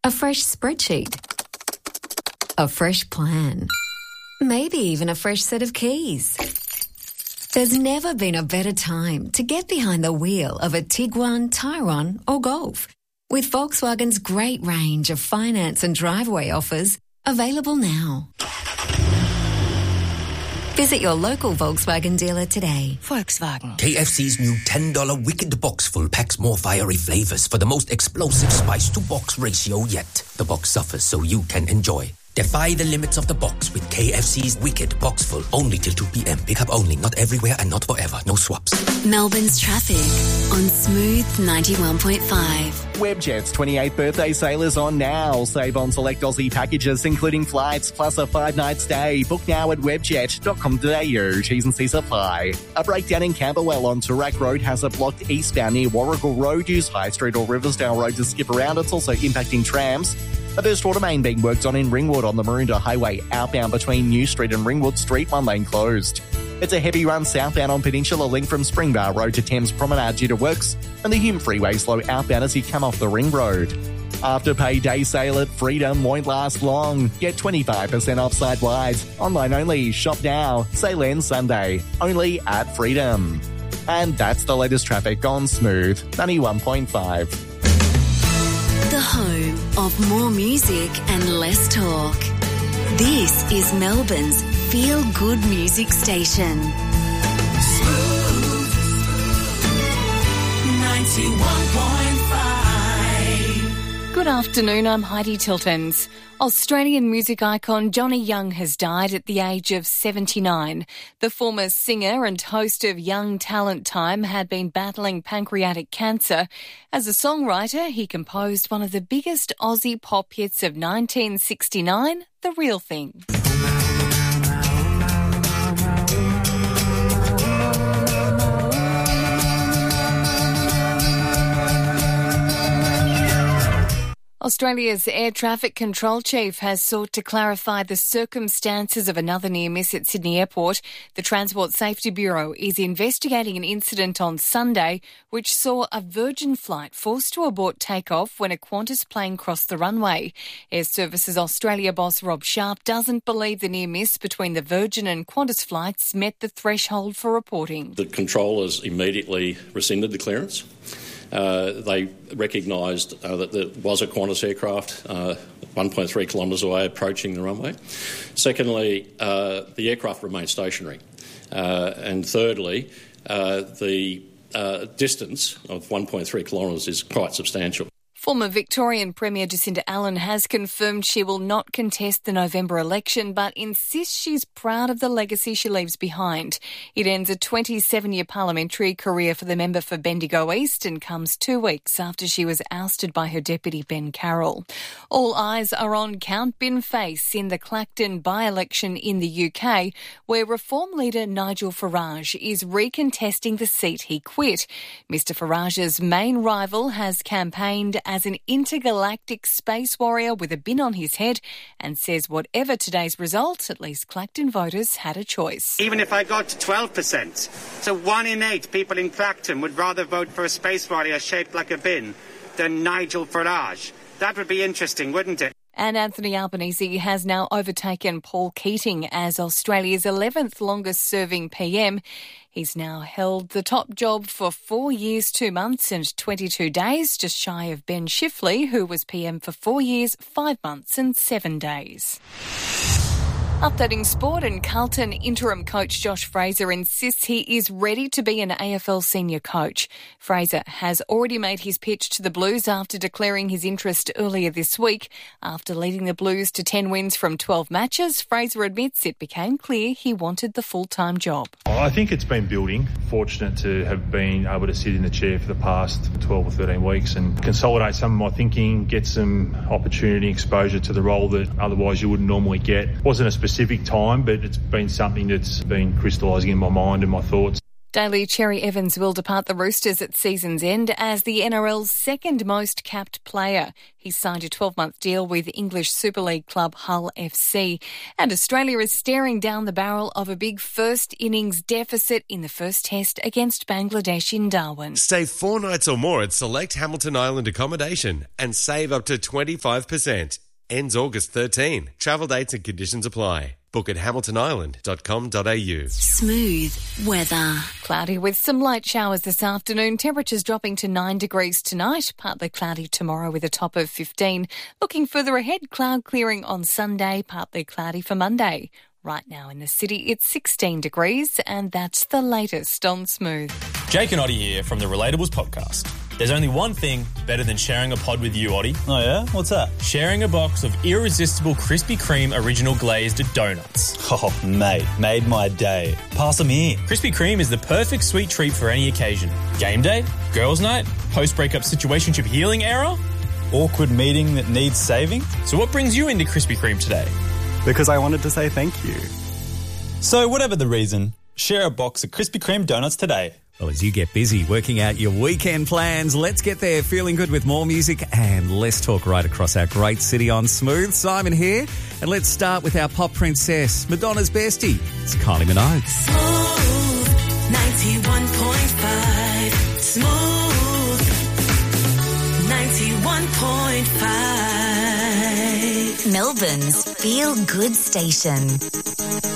A fresh spreadsheet. A fresh plan. Maybe even a fresh set of keys. There's never been a better time to get behind the wheel of a Tiguan, Tyrone or Golf. With Volkswagen's great range of finance and driveway offers available now. Visit your local Volkswagen dealer today. Volkswagen. KFC's new $10 Wicked Box full packs more fiery flavours for the most explosive spice-to-box ratio yet. The box suffers so you can enjoy. Defy the limits of the box with KFC's Wicked Box full. Only till 2 p.m. Pick up only. Not everywhere and not forever. No swaps. Melbourne's traffic on Smooth 91.5. Webjet's 28th birthday sale is on now. Save on select Aussie packages, including flights, plus a 5-night stay. Book now at webjet.com.au. T's and C's apply. A breakdown in Camberwell on Toorak Road has it blocked eastbound near Warrigal Road. Use High Street or Riversdale Road to skip around. It's also impacting trams. A burst water main being worked on in Ringwood on the Maroondah Highway, outbound between New Street and Ringwood Street, one lane closed. It's a heavy run southbound on Peninsula Link from Springbar Road to Thames Promenade due to works, and the Hume Freeway slow outbound as you come off the Ring Road. Afterpay day sale at Freedom won't last long. Get 25% off site-wide. Online only. Shop now. Sale ends Sunday. Only at Freedom. And that's the latest traffic on Smooth 91.5. The home of more music and less talk. This is Melbourne's feel-good music station. Smooth 91.5. Good afternoon, I'm Heidi Tiltons. Australian music icon Johnny Young has died at the age of 79. The former singer and host of Young Talent Time had been battling pancreatic cancer. As a songwriter, he composed one of the biggest Aussie pop hits of 1969, The Real Thing. Australia's Air Traffic Control Chief has sought to clarify the circumstances of another near miss at Sydney Airport. The Transport Safety Bureau is investigating an incident on Sunday which saw a Virgin flight forced to abort takeoff when a Qantas plane crossed the runway. Air Services Australia boss Rob Sharp doesn't believe the near miss between the Virgin and Qantas flights met the threshold for reporting. The controllers immediately rescinded the clearance. They recognised that there was a Qantas aircraft 1.3 kilometres away approaching the runway. Secondly, the aircraft remained stationary. And thirdly, the distance of 1.3 kilometres is quite substantial. Former Victorian Premier Jacinda Allen has confirmed she will not contest the November election, but insists she's proud of the legacy she leaves behind. It ends a 27-year parliamentary career for the member for Bendigo East and comes 2 weeks after she was ousted by her deputy Ben Carroll. All eyes are on Count Bin Face in the Clacton by-election in the UK, where Reform leader Nigel Farage is recontesting the seat he quit. Mr Farage's main rival has campaigned as an intergalactic space warrior with a bin on his head and says whatever today's result, at least Clacton voters had a choice. Even if I got to 12%, so 1 in 8 people in Clacton would rather vote for a space warrior shaped like a bin than Nigel Farage. That would be interesting, wouldn't it? And Anthony Albanese has now overtaken Paul Keating as Australia's 11th longest-serving PM. He's now held the top job for 4 years, 2 months and 22 days, just shy of Ben Shifley, who was PM for 4 years, 5 months and 7 days. Updating sport, and Carlton interim coach Josh Fraser insists he is ready to be an AFL senior coach. Fraser has already made his pitch to the Blues after declaring his interest earlier this week. After leading the Blues to 10 wins from 12 matches, Fraser admits it became clear he wanted the full-time job. I think it's been building. Fortunate to have been able to sit in the chair for the past 12 or 13 weeks and consolidate some of my thinking, get some opportunity, exposure to the role that otherwise you wouldn't normally get. Wasn't a specific time, but it's been something that's been crystallising in my mind and my thoughts. Daly Cherry Evans will depart the Roosters at season's end as the NRL's second most capped player. He signed a 12-month deal with English Super League club Hull FC. And Australia is staring down the barrel of a big first innings deficit in the first test against Bangladesh in Darwin. Stay 4 nights or more at select Hamilton Island accommodation and save up to 25%. Ends August 13. Travel dates and conditions apply. Book at hamiltonisland.com.au. Smooth weather. Cloudy with some light showers this afternoon. Temperatures dropping to 9 degrees tonight. Partly cloudy tomorrow with a top of 15. Looking further ahead, cloud clearing on Sunday. Partly cloudy for Monday. Right now in the city, it's 16 degrees, and that's the latest on Smooth. Jake and Oddie here from the Relatables podcast. There's only one thing better than sharing a pod with you, Oddie. Oh, yeah? What's that? Sharing a box of irresistible Krispy Kreme original glazed donuts. Oh, mate, made my day. Pass them here. Krispy Kreme is the perfect sweet treat for any occasion. Game day, girls' night, post-breakup situationship healing era, awkward meeting that needs saving. So what brings you into Krispy Kreme today? Because I wanted to say thank you. So whatever the reason, share a box of Krispy Kreme donuts today. Well, as you get busy working out your weekend plans, let's get there feeling good with more music and less talk right across our great city on Smooth. Simon here, and let's start with our pop princess, Madonna's bestie. It's Kylie Minogue. Smooth 91.5. Smooth 91.5. Melbourne's feel good station.